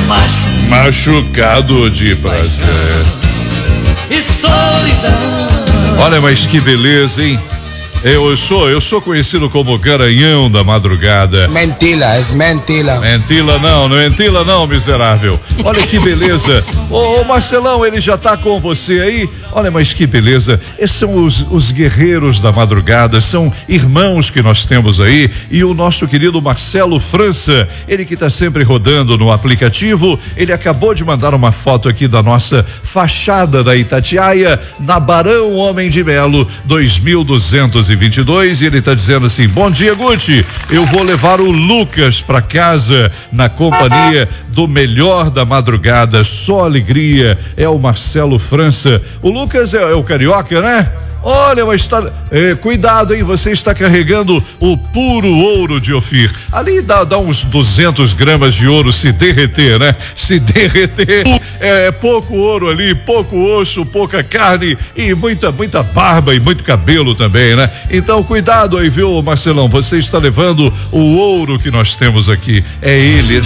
Machucado de prazer. E solidão. Olha, mas que beleza, hein? Eu sou conhecido como Garanhão da Madrugada. Mentira, é mentira. Mentira não, miserável. Olha que beleza. Ô Marcelão, ele já tá com você aí? Olha, mas que beleza. Esses são os guerreiros da madrugada, são irmãos que nós temos aí. E o nosso querido Marcelo França, ele que tá sempre rodando no aplicativo, ele acabou de mandar uma foto aqui da nossa fachada da Itatiaia, na Barão Homem de Melo, 2222, e ele tá dizendo assim: bom dia, Guti, eu vou levar o Lucas pra casa na companhia do melhor da madrugada, só alegria. É o Marcelo França. O Lucas é o carioca, né? Olha, mas cuidado, hein? Você está carregando o puro ouro de Ofir. Ali dá uns 200 gramas de ouro se derreter, né? Se derreter, é pouco ouro ali, pouco osso, pouca carne e muita barba e muito cabelo também, né? Então, cuidado aí, viu, Marcelão? Você está levando o ouro que nós temos aqui. É ele,